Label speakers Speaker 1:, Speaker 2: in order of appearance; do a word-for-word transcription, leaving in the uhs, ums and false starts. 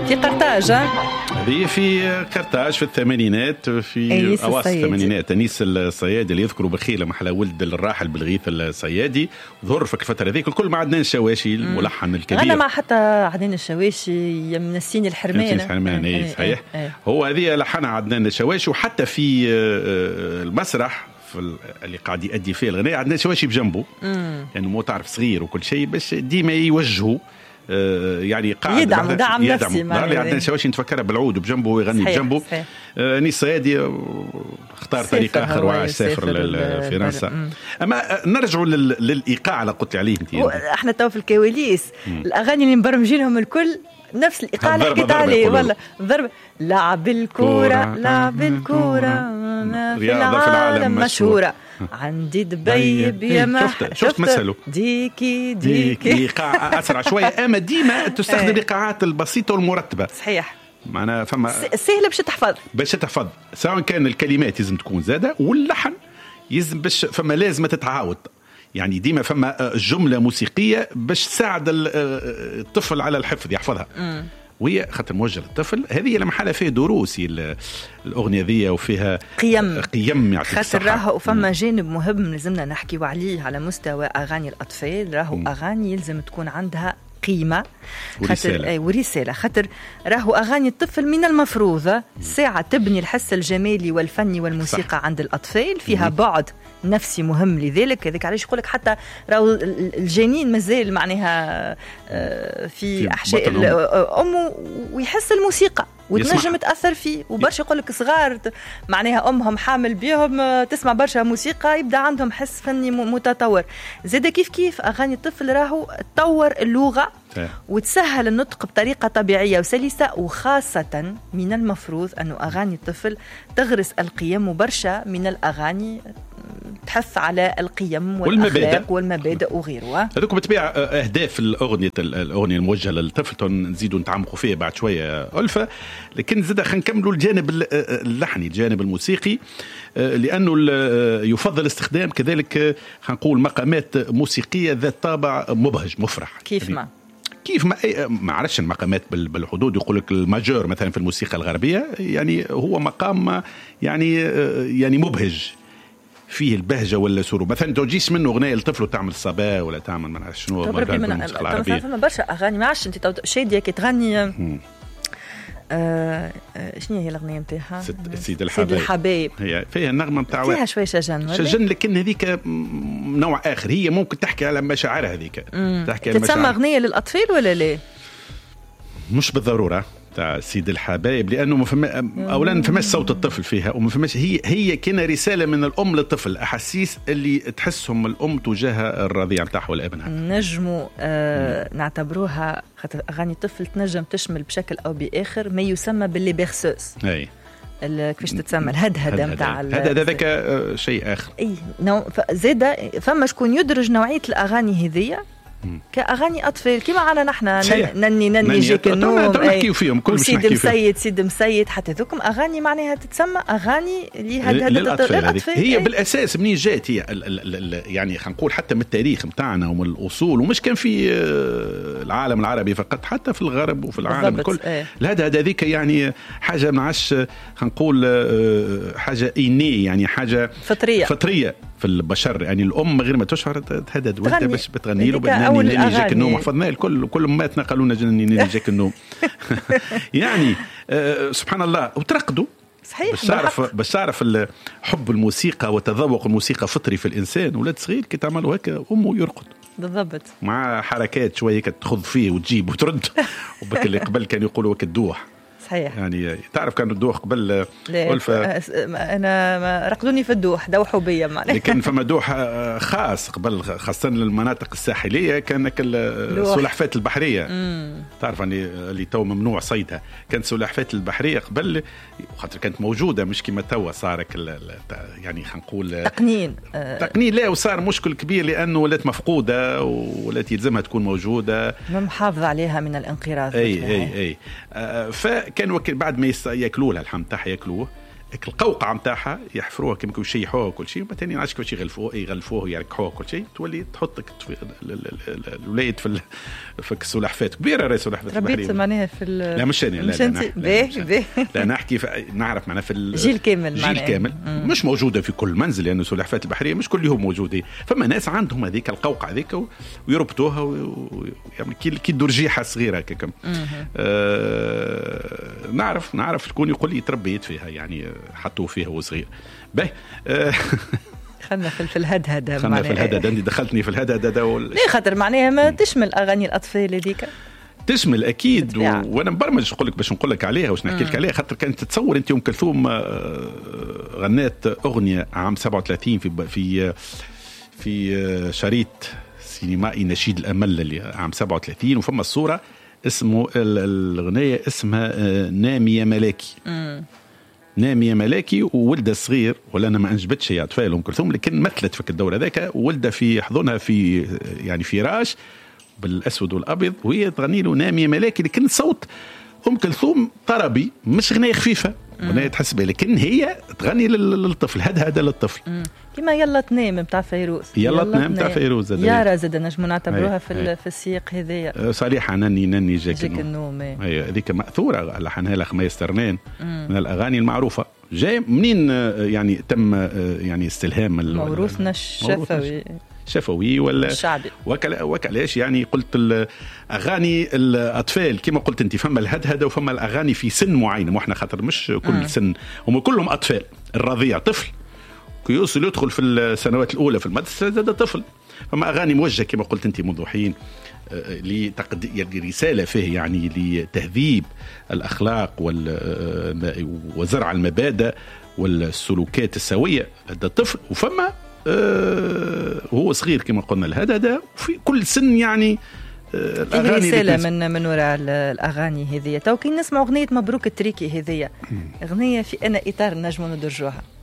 Speaker 1: في قرطاج.
Speaker 2: هذه في قرطاج في الثمانينات، في أواسط الثمانينات. أنيس الصيادي اللي يذكروا بخيله محلى ولد الراحل بالغيث الصيادي ظهر في الفترة ذيك. الكل مع عدنان الشواشي الملحن الكبير.
Speaker 1: أنا مع حتى عدنان الشواشي من السين الحرمان.
Speaker 2: السين الحرمان اي صحيح. ايه ايه. هو هذه لحنها عدنان الشواشي، وحتى في المسرح في اللي قاعد يؤدي فيه الغناء عدنان الشواشي بجنبه، لأنه يعني مو تعرف صغير وكل شيء، باش ديما يوجهه يعني قاعد
Speaker 1: يدعم دعم نفسي.
Speaker 2: لا اللي عندنا شواشي نتفكرها بالعود بجنبه ويغني بجنبه. انيس الصيادي اختار طريق اخر وعاش سافر لفرنسا. اما نرجعوا للايقاع اللي قلت عليه انت.
Speaker 1: احنا تو في الكواليس الاغاني اللي مبرمجينهم الكل نفس الايقاع اللي حكيت عليه. والله ضرب لعب الكوره لعب الكوره في العالم مشهوره عندي دبيب يا ما
Speaker 2: شفت مثله
Speaker 1: ديكي ديكي
Speaker 2: ايقاع اسرع شويه، اما ديما تستخدم الايقاعات البسيطه والمرتبه.
Speaker 1: صحيح.
Speaker 2: معناها فما
Speaker 1: سهله باش تحفظ
Speaker 2: باش تحفظ سواء كان الكلمات لازم تكون زاده واللحن يلزم باش فما لازم تتعاود. يعني ديما فما جمله موسيقيه باش تساعد الطفل على الحفظ يحفظها. م. وهي خاطر موجه للطفل. هذه لما حالة فيها دروس الأغنية ذي وفيها
Speaker 1: قيم
Speaker 2: قيم يعطيك
Speaker 1: خاطر راهو فما جانب مهم لازمنا نحكيو عليه على مستوى أغاني الأطفال. راهو م. أغاني يلزم تكون عندها قيمة
Speaker 2: ورسالة.
Speaker 1: ورسالة خاطر راهو أغاني الطفل من المفروض ساعة تبني الحس الجمالي والفني والموسيقى صح. عند الأطفال فيها م. بعد نفسي مهم. لذلك هذاك علاش يقولك حتى راهو الجنين مازال معناها في, في أحشاء أمه ويحس الموسيقى وتنجم تأثر فيه. وبرشا يقولك صغار معناها أمهم حامل بيهم تسمع برشا موسيقى يبدأ عندهم حس فني متطور. زاد كيف كيف أغاني الطفل راهو تطور اللغة وتسهل النطق بطريقة طبيعية وسلسة. وخاصة من المفروض أنه أغاني الطفل تغرس القيم وبرشا من الأغاني تحث على القيم والأخلاق والمبادئ وغيرها.
Speaker 2: هذوك بتبيع أهداف الأغنية الأغنية الموجهة للطفل نزيدوا نتعمقوا فيها بعد شوية ألفة. لكن زاد خلينا نكملوا الجانب اللحني الجانب الموسيقي، لأنه يفضل استخدام كذلك خلينا نقول مقامات موسيقية ذات طابع مبهج مفرح.
Speaker 1: كيف ما
Speaker 2: كيف ما ما عرفش المقامات بالحدود. يقول لك الماجور مثلا في الموسيقى الغربية يعني هو مقام يعني يعني مبهج فيه البهجة ولا سرور. مثلا توجيش منه أغنية للطفل وتعمل صبا ولا تعمل ما نعرفش شنو.
Speaker 1: طبعا فما برشا أغاني ما عرفش أنت شادية كي تغني آه شنو هي الأغنية نتاعها؟
Speaker 2: سيد الحبايب.
Speaker 1: سيد الحبايب
Speaker 2: هي فيها النغمة نتاع
Speaker 1: فيها شوي شجن
Speaker 2: شجن لكن هذيك نوع آخر. هي ممكن تحكي على مشاعرها هذيك.
Speaker 1: تحكي على تتسمى أغنية للأطفال ولا لا؟
Speaker 2: مش بالضرورة تاع سيد الحبايب، لانه ما فما اولا ما فماش صوت الطفل فيها وما فماش هي هي كنا رساله من الام للطفل، احاسيس اللي تحسهم الام تجاه الرضيع نتاعها ولا ابنها.
Speaker 1: نجموا آه نعتبروها خاطر اغاني الطفل تنجم تشمل بشكل او باخر ما يسمى باللي بيرسوس.
Speaker 2: اي
Speaker 1: كيفاش تتسمى الهدهده نتاع
Speaker 2: هذا هذاك شيء اخر.
Speaker 1: اي نو زاد فما شكون يدرج نوعيه الاغاني هذية كأغاني أطفال كما على نحنا نني نني جيك النوم
Speaker 2: نحكيو فيهم كل
Speaker 1: سيد مسيد سيد مسيد حتى ذوكم أغاني معناها تتسمى أغاني
Speaker 2: للأطفال. هي أي. بالأساس منين جات هي ال ال ال يعني خلينا نقول حتى من التاريخ متاعنا ومن الأصول ومش كان في العالم العربي فقط حتى في الغرب وفي العالم الكل. هذا هذيك يعني حاجة ما عادش خلينا نقول حاجة إيني يعني حاجة
Speaker 1: فطرية
Speaker 2: فطرية في البشر. يعني الأم غير ما تشعر تهدد ولدها باش بتغني له بناني ناني جاك النوم. حفظنا الكل كل أماتنا قالوا لنا جنني ناني جاك النوم. يعني آه سبحان الله وترقدوا.
Speaker 1: صحيح.
Speaker 2: باش تعرف باش تعرف حب الموسيقى وتذوق الموسيقى فطري في الإنسان. ولد صغير كي تعملوا هكا أمه يرقد
Speaker 1: بالضبط مع
Speaker 2: حركات شوية تخذ فيه وتجيب وترد. وبك اللي قبل كان يقولوا هكا الدوح.
Speaker 1: صحيح.
Speaker 2: يعني تعرف كان الدوح قبل
Speaker 1: ألفة أنا ما رقدوني في الدوح دوحوا بيا معنا.
Speaker 2: لكن فما دوح خاص قبل خاصة المناطق الساحلية كان السلحفاة البحرية. مم. تعرف أني اللي تو ممنوع صيدها كانت سلحفاة البحرية قبل خاطر كانت موجودة مش كما توا صار يعني خلينا نقول
Speaker 1: تقنين
Speaker 2: تقنين لا وصار مشكل كبير لأنه ولات مفقودة ولات يلزمها تكون موجودة
Speaker 1: محافظة عليها من الانقراض.
Speaker 2: أي أي أي آه فكان وكل بعد ما ياكلوا لها الحم تاعها ياكلوه القوقعه نتاعها يحفروها كما كانوا يشيحوها وكل شيء، وبعدين نعرفش كيفاش يغلفوها يغلفوها يركحوها كل شيء، تولي تحط الولاد في في السلحفات كبيره، راهي سلحفات
Speaker 1: البحريه. ربيت معناها في
Speaker 2: لا مش انا، لا لا,
Speaker 1: لا, لا,
Speaker 2: لا نحكي نعرف معناها في
Speaker 1: جيل كامل،
Speaker 2: جيل كامل مم. مش موجوده في كل منزل لانه يعني السلحفات البحريه مش كل يوم موجوده، فما ناس عندهم هذيك القوقعه هذيك ويربطوها ويعمل كي كي درجيحه صغيره هكاك. آه نعرف نعرف شكون يقول لي تربيت فيها يعني حطوه فيها وهو صغير. باهي آه
Speaker 1: خلنا في الهدهده،
Speaker 2: خلنا في الهدهده، انت دخلتني في الهدهده وال...
Speaker 1: ليه خاطر معناها ما تشمل اغاني الاطفال هذيك،
Speaker 2: تشمل اكيد و... وانا مبرمج نقول لك باش نقول لك عليها واش نحكي لك عليها، خاطر كانت تتصور انت ام كلثوم غنات اغنيه عام سبعة وثلاثين في في في شريط سينمائي نشيد الامل اللي عام سبعة وثلاثين، وفما الصوره اسمه الاغنيه اسمها نامي يا ملاكي. مم. نامي يا ملاكي، وولده صغير ولا انا ما انجبتش هي اطفال ام كلثوم، لكن مثلت في الدور هذاك، وولده في حضنها في يعني فراش بالاسود والابيض وهي تغني له نامي يا ملاكي، لكن صوت ام كلثوم طربي مش غنايه خفيفه، غنايه تحس بها، لكن هي تغني للطفل، هذا هذا للطفل
Speaker 1: كما يلا تنام نتاع فيروز،
Speaker 2: يلا, يلا تنام نتاع فيروز
Speaker 1: يا زاد نجموا نعتبروها في في السياق هذايا
Speaker 2: صريحه. نني نني جاك,
Speaker 1: جاك النوم،
Speaker 2: هي هذيك ماثوره لحنها لها خميس ترنان من الاغاني المعروفه. جاي منين يعني تم يعني استلهام
Speaker 1: موروثنا الشفوي
Speaker 2: شفوي ولا
Speaker 1: الشعبي
Speaker 2: وكلا وكلاش يعني قلت الاغاني الاطفال كما قلت انت، فما الهدهده وفما الاغاني في سن معين، واحنا خاطر مش كل م. سن، هم كلهم اطفال. الرضيع طفل كي يوصل يدخل في السنوات الاولى في المدرسه زاد طفل. فما اغاني موجهه كما قلت انت منذ حين لتقديم رساله فيه يعني لتهذيب الاخلاق وزرع المبادئ والسلوكات السويه لدى الطفل، وفما أه وهو صغير كما قلنا الهدهده، وفي كل سن يعني
Speaker 1: أه الأغاني رسالة من من وراء الأغاني هذه. تو كي نسمع أغنية مبروك التريكي هذه، أغنية في أنا إطار نجم ندرجوها.